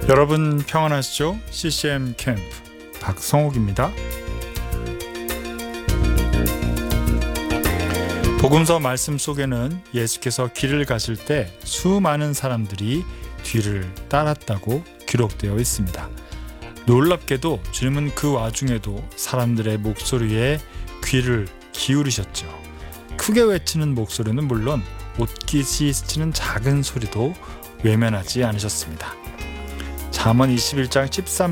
여러분 평안하시죠? CCM 캠프 박성욱입니다. 복음서 말씀 속에는 예수께서 길을 가실 때 수많은 사람들이 뒤를 따랐다고 기록되어 있습니다. 놀랍게도 주님은 그 와중에도 사람들의 목소리에 귀를 기울이셨죠. 크게 외치는 목소리는 물론 옷깃이 스치는 작은 소리도 외면하지 않으셨습니다. 잠언 21장 13